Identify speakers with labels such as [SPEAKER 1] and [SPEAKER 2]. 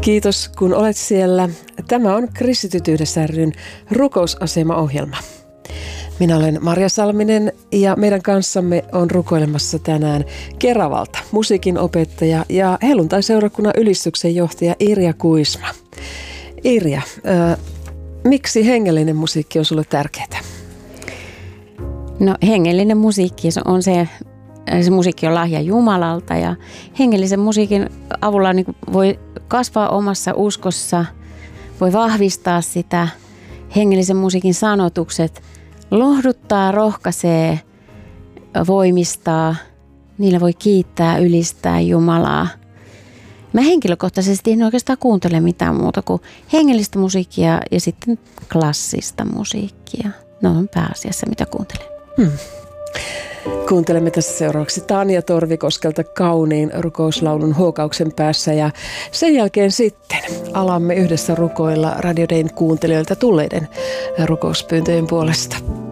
[SPEAKER 1] Kiitos, kun olet siellä. Tämä on Kristityt yhdessä ry:n rukousasema-ohjelma. Minä olen Marja Salminen ja meidän kanssamme on rukoilemassa tänään Keravalta musiikin opettaja ja helluntai-seurakunnan ylistyksen johtaja Irja Kuisma. Irja, miksi hengellinen musiikki on sulle tärkeää?
[SPEAKER 2] No, hengellinen musiikki on se musiikki on lahja Jumalalta ja hengellisen musiikin avulla niin voi kasvaa omassa uskossa, voi vahvistaa sitä. Hengellisen musiikin sanotukset lohduttaa, rohkaisee, voimistaa. Niillä voi kiittää, ylistää Jumalaa. Mä henkilökohtaisesti en oikeastaan kuuntele mitään muuta kuin hengellistä musiikkia ja sitten klassista musiikkia. Ne on pääasiassa mitä kuuntelen.
[SPEAKER 1] Kuuntelemme tässä seuraavaksi Tanja Torvikoskelta kauniin rukouslaulun huokauksen päässä ja sen jälkeen sitten alamme yhdessä rukoilla Radio Dayn kuuntelijoilta tulleiden rukouspyyntöjen puolesta.